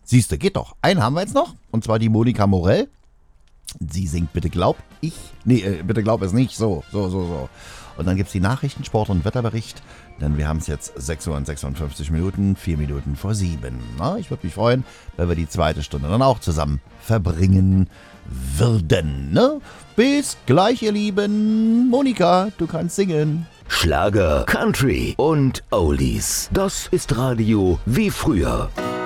Siehste, geht doch. Einen haben wir jetzt noch, und zwar die Monika Morell. Sie singt Bitte glaub ich. Nee, bitte glaub es nicht. So. Und dann gibt es die Nachrichten, Sport- und Wetterbericht. Denn wir haben es jetzt 6 Uhr und 56 Minuten, 4 Minuten vor 7. Na, ich würde mich freuen, wenn wir die zweite Stunde dann auch zusammen verbringen würden. Ne? Bis gleich, ihr Lieben. Monika, du kannst singen. Schlager, Country und Oldies. Das ist Radio wie früher.